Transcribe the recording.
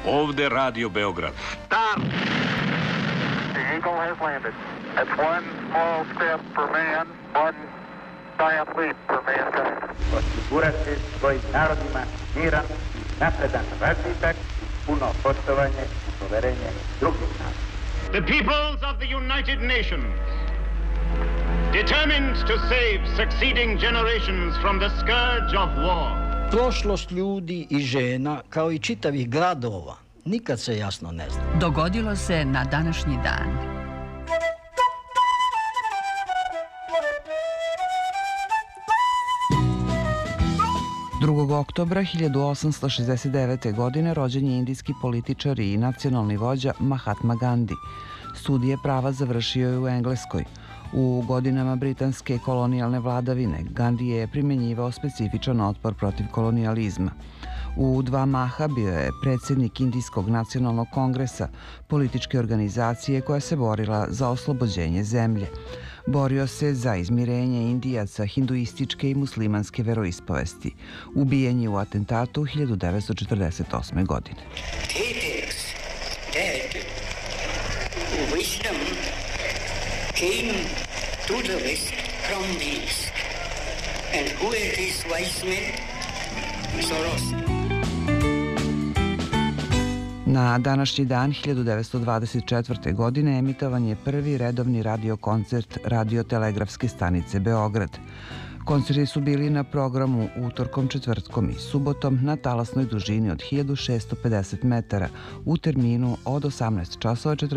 Ovde Radio Beograd. Start! The Eagle has landed. That's one small step for man, one giant leap for mankind. Osigurati svojim narodima miran, napredan razvitak, puno poštovanje i poverenje drugih naroda. The peoples of the United Nations, determined to save succeeding generations from the scourge of war. Prošlost ljudi i žena, kao i čitavih gradova, nikad se jasno ne zna. Dogodilo se na današnji dan. Drugog oktobra 1869. godine rođen je indijski političar i nacionalni vođa Mahatma Gandhi. Studije prava završio je u Engleskoj. U godinama britanske kolonijalne vladavine Gandhi je primjenjivao specifičan otpor protiv kolonijalizma. U dva maha bio je predsjednik Indijskog nacionalnog kongresa, političke organizacije koja se borila za oslobođenje zemlje. Borio se za izmirenje Indijaca hinduističke i muslimanske veroispovesti. Ubijen je u atentatu 1948. godine. Came to the west from the east. And who are these wise men? Soros. Na današnji dan 1924. godine emitovan je prvi redovni radiokoncert radiotelegrafske stanice Beograd. Koncerti su bili na programu utorkom, četvrtkom i subotom na talasnoj dužini od 1650 metara u terminu od 18 časova